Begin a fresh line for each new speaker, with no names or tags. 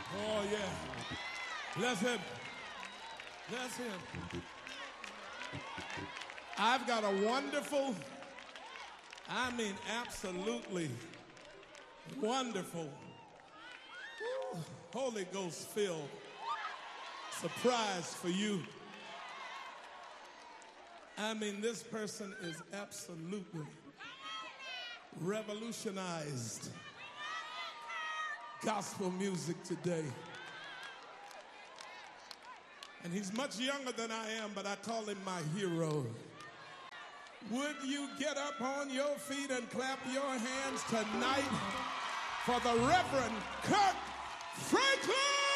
Oh, yeah. Bless him. Bless him. I've got a wonderful, I mean absolutely wonderful, Holy Ghost filled surprise for you. I mean, this person is absolutely revolutionized gospel music today. And he's much younger than I am, but I call him my hero. Would you get up on your feet and clap your hands tonight for the Reverend Kirk Franklin?